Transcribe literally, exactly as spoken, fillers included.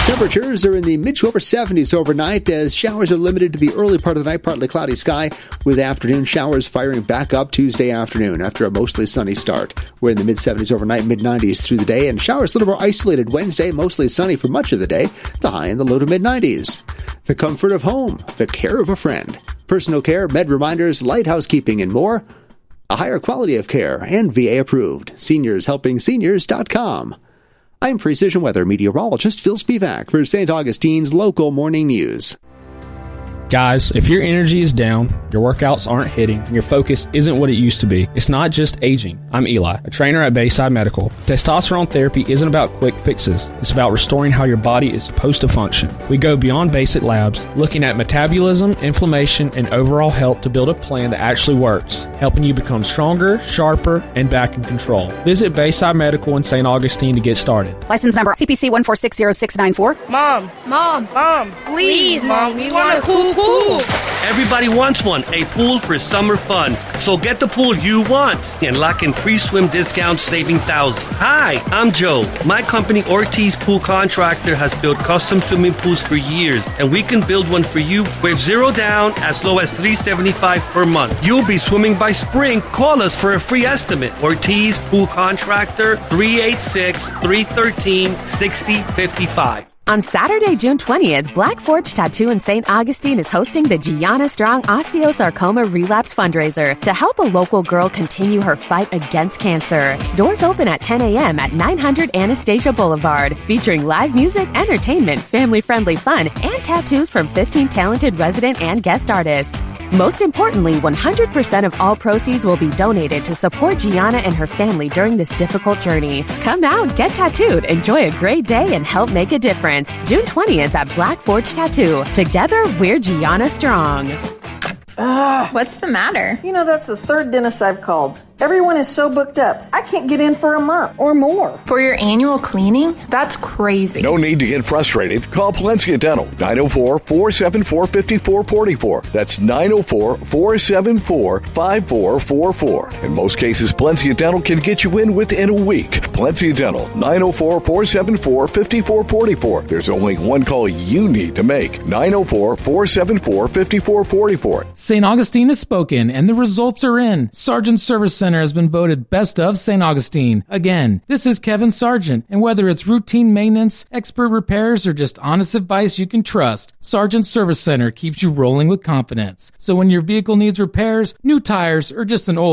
Temperatures are in the mid to upper seventies overnight as showers are limited to the early part of the night, partly cloudy sky with afternoon showers firing back up Tuesday afternoon after a mostly sunny start. We're in the mid seventies overnight, mid nineties through the day, and showers a little more isolated Wednesday, mostly sunny for much of the day, the high in the low to mid nineties. The comfort of home, the care of a friend, personal care, med reminders, light housekeeping, and more. A higher quality of care and V A approved. Seniors Helping Seniors dot com. I'm Precision Weather meteorologist Phil Spivak for Saint Augustine's Local Morning News. Guys, if your energy is down, your workouts aren't hitting, and your focus isn't what it used to be, it's not just aging. I'm Eli, a trainer at Bayside Medical. Testosterone therapy isn't about quick fixes. It's about restoring how your body is supposed to function. We go beyond basic labs, looking at metabolism, inflammation, and overall health to build a plan that actually works, helping you become stronger, sharper, and back in control. Visit Bayside Medical in Saint Augustine to get started. License number C P C one four six zero six nine four. Mom, Mom, Mom, please, Mom, we want a cool pool. Everybody wants one, a pool for summer fun. So get the pool you want and lock in pre-swim discounts, saving thousands. Hi, I'm Joe. My company, Ortiz Pool Contractor, has built custom swimming pools for years, and we can build one for you with zero down as low as three hundred seventy-five dollars per month. You'll be swimming by spring. Call us for a free estimate. Ortiz Pool Contractor, three eight six, three one three, six zero five five. On Saturday, June twentieth, Black Forge Tattoo in Saint Augustine is hosting the Gianna Strong Osteosarcoma Relapse Fundraiser to help a local girl continue her fight against cancer. Doors open at ten a.m. at nine hundred Anastasia Boulevard, featuring live music, entertainment, family-friendly fun, and tattoos from fifteen talented resident and guest artists. Most importantly, one hundred percent of all proceeds will be donated to support Gianna and her family during this difficult journey. Come out, get tattooed, enjoy a great day, and help make a difference. June twentieth at Black Forge Tattoo. Together, we're Gianna Strong. Ugh. What's the matter? You know, that's the third dentist I've called. Everyone is so booked up. I can't get in for a month or more. For your annual cleaning? That's crazy. No need to get frustrated. Call Palencia Dental, nine oh four, four seven four, five four four four. That's nine oh four, four seven four, five four four four. In most cases, Palencia Dental can get you in within a week. Palencia Dental, nine oh four, four seven four, five four four four. There's only one call you need to make. nine oh four, four seven four, five four four four. Saint Augustine has spoken, and the results are in. Sargent Service Center has been voted Best of Saint Augustine. Again, this is Kevin Sargent, and whether it's routine maintenance, expert repairs, or just honest advice you can trust, Sargent Service Center keeps you rolling with confidence. So when your vehicle needs repairs, new tires, or just an oil